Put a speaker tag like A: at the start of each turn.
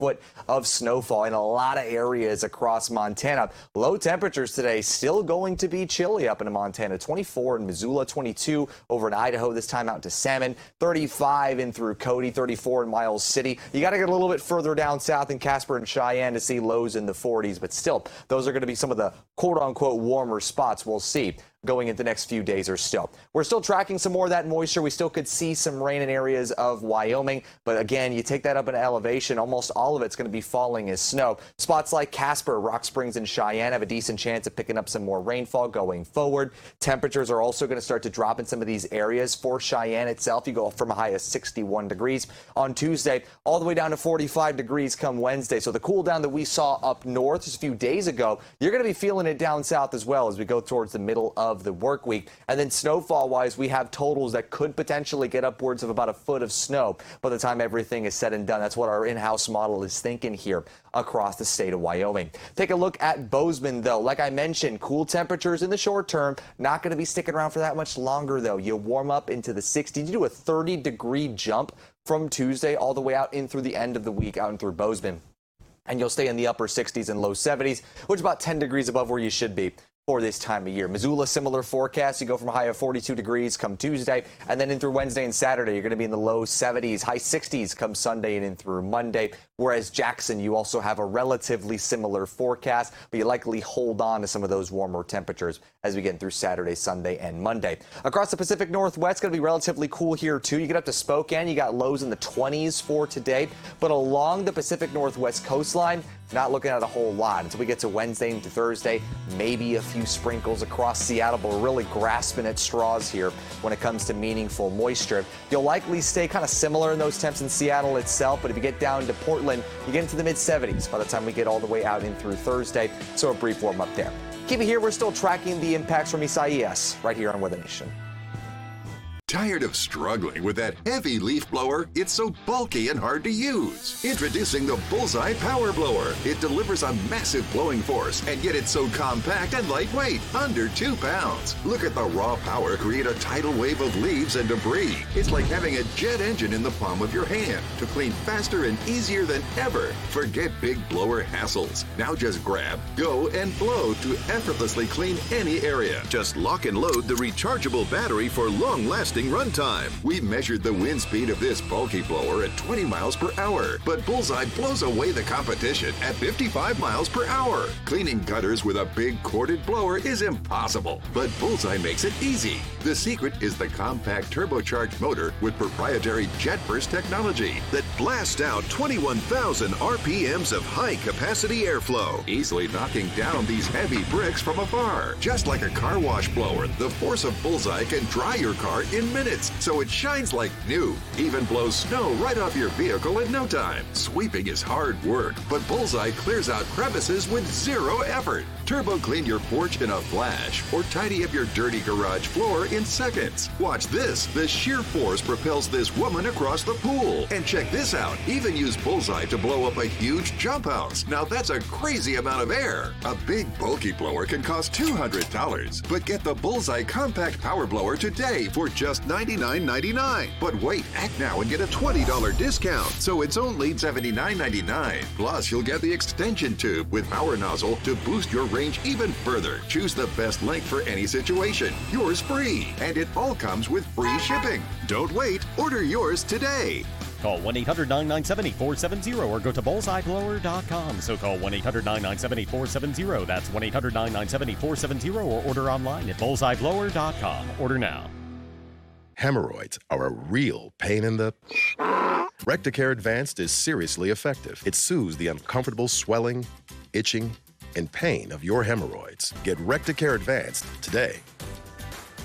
A: foot of snowfall in a lot of areas across Montana. Low temperatures today, still going to be chilly up in Montana. 24 in Missoula, 22 over in Idaho, this time out to Salmon, 35 in through Cody, 34 in Miles City. You got to get a little bit further down south in Casper and Cheyenne to see lows in the 40s, but still, those are going to be some of the quote-unquote warmer spots we'll see going into the next few days or still. We're still tracking some more of that moisture. We still could see some rain in areas of Wyoming. But again, you take that up in elevation, almost all of it's going to be falling as snow. Spots like Casper, Rock Springs, and Cheyenne have a decent chance of picking up some more rainfall going forward. Temperatures are also going to start to drop in some of these areas. For Cheyenne itself, you go from a high of 61 degrees on Tuesday all the way down to 45 degrees come Wednesday. So the cool down that we saw up north just a few days ago, you're going to be feeling it down south as well as we go towards the middle of the work week. And then snowfall wise, we have totals that could potentially get upwards of about a foot of snow by the time everything is said and done. That's what our in-house model is thinking here across the state of Wyoming. Take a look at Bozeman, though. Like I mentioned, cool temperatures in the short term, not going to be sticking around for that much longer, though. You warm up into the 60s. You do a 30-degree jump from Tuesday all the way out in through the end of the week out and through Bozeman. And you'll stay in the upper 60s and low 70s, which is about 10 degrees above where you should be for this time of year. Missoula, similar forecast. You go from a high of 42 degrees come Tuesday, and then in through Wednesday and Saturday, you're going to be in the low 70s, high 60s come Sunday and in through Monday. Whereas Jackson, you also have a relatively similar forecast, but you likely hold on to some of those warmer temperatures as we get through Saturday, Sunday, and Monday. Across the Pacific Northwest, it's going to be relatively cool here, too. You get up to Spokane, you got lows in the 20s for today, but along the Pacific Northwest coastline, not looking at a whole lot until we get to Wednesday into Thursday. Maybe a few sprinkles across Seattle, but we're really grasping at straws here when it comes to meaningful moisture. You'll likely stay kind of similar in those temps in Seattle itself, but if you get down to Portland, you get into the mid-70s by the time we get all the way out in through Thursday. So a brief warm up there. Keep it here. We're still tracking the impacts from Isaias right here on Weather Nation.
B: Tired of struggling with that heavy leaf blower? It's so bulky and hard to use. Introducing the Bullseye Power Blower. It delivers a massive blowing force, and yet it's so compact and lightweight, under 2 pounds. Look at the raw power create a tidal wave of leaves and debris. It's like having a jet engine in the palm of your hand to clean faster and easier than ever. Forget big blower hassles. Now just grab, go, and blow to effortlessly clean any area. Just lock and load the rechargeable battery for long-lasting runtime. We measured the wind speed of this bulky blower at 20 miles per hour, but Bullseye blows away the competition at 55 miles per hour. Cleaning gutters with a big corded blower is impossible, but Bullseye makes it easy. The secret is the compact turbocharged motor with proprietary jet burst technology that blasts out 21,000 RPMs of high-capacity airflow, easily knocking down these heavy bricks from afar. Just like a car wash blower, the force of Bullseye can dry your car in minutes, so it shines like new. Even blows snow right off your vehicle in no time. Sweeping is hard work, but Bullseye clears out crevices with zero effort. Turbo clean your porch in a flash, or tidy up your dirty garage floor in seconds. Watch this. The sheer force propels this woman across the pool. And check this out. Even use Bullseye to blow up a huge jump house. Now that's a crazy amount of air. A big bulky blower can cost $200, but get the Bullseye Compact Power Blower today for just $99.99. But wait, act now and get a $20 discount. So it's only $79.99. Plus, you'll get the extension tube with power nozzle to boost your range even further. Choose the best length for any situation. Yours free. And it all comes with free shipping. Don't wait. Order yours today.
C: Call 1-800-997-8470 or go to bullseyeblower.com. So call 1-800-997-8470. That's 1-800-997-8470 or order online at bullseyeblower.com. Order now.
D: Hemorrhoids are a real pain in the... Recticare Advanced is seriously effective. It soothes the uncomfortable swelling, itching, and pain of your hemorrhoids. Get Recticare Advanced today.